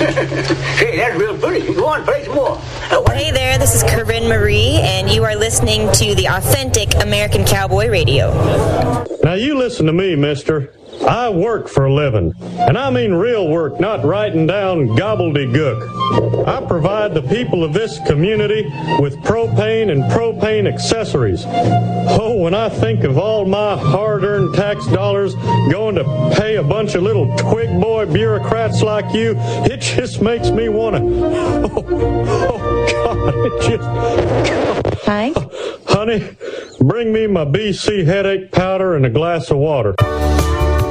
Hey, that's real pretty. Go on, play some more. Hey there, this is Corinne Marie, and you are listening to the Authentic American Cowboy Radio. Now you listen to me, mister. I work for a living, and I mean real work, not writing down gobbledygook. I provide the people of this community with propane and propane accessories. Oh, when I think of all my hard-earned tax dollars going to pay a bunch of little twig boy bureaucrats like you, it just makes me want to... Oh, God, it just... Hi. Honey, bring me my BC headache powder and a glass of water.